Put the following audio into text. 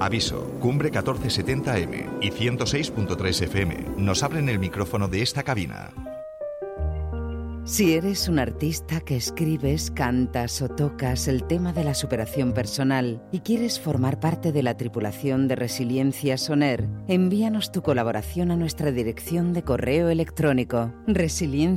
Aviso, Cumbre 1470M y 106.3 FM nos abren el micrófono de esta cabina. Si eres un artista que escribes, cantas o tocas el tema de la superación personal y quieres formar parte de la tripulación de Resiliencia Soner, envíanos tu colaboración a nuestra dirección de correo electrónico resiliencia